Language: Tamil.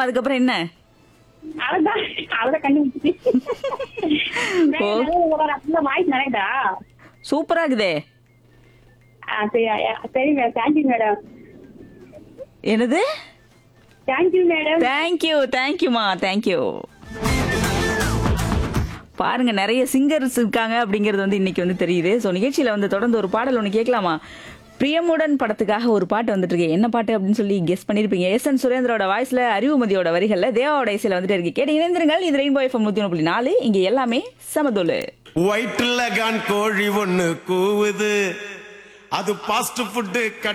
அவ்வளவுதாம்மா, அதுக்கப்புறம் என்ன? அவ்வளவுதான் அவ்வளவுதான் கண்டுபிடிச்சு. ஓ. வாய்ஸ் நினைடா. சூப்பரா இருக்குதே. சரி சரி மேடம், தேங்க்யூ மேடம். என்னது? Thank you madam. தேங்க்யூமா, தேங்க்யூ. பாருங்க, நிறைய சிங்கர்ஸ் இருக்காங்க அப்படிங்கிறது வந்து இன்னைக்கு வந்து தெரியுது. ஸோ நிகழ்ச்சியில வந்து தொடர்ந்து ஒரு பாடல் ஒன்று கேட்கலாமா? பிரியமுடன் படத்துக்காக ஒரு பாட்டு வந்துட்டு இருக்கு. என்ன பாட்டு அப்படின்னு சொல்லி கெஸ் பண்ணிருப்பீங்க. எஸ்.என். சுரேந்திரோட வாய்ஸ்ல, அறிவுமதியோட வரிகள்ல, தேவாவோட இசையில வந்துட்டு இருக்கு. கேட்டு இணைந்திருங்கள். இது ரெயின்போ எஃப்எம் 101.4. இங்க எல்லாமே சமதோலு. ஒயிட்ல கான் கோழி ஒண்ணு கூவுது, அது பாஸ்ட் ஃபுட்டு